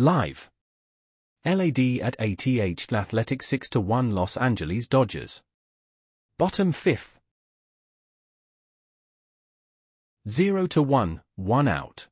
Live. LAD at ATH Athletics 6-1 Los Angeles Dodgers. Bottom fifth. 0-1, 1 out.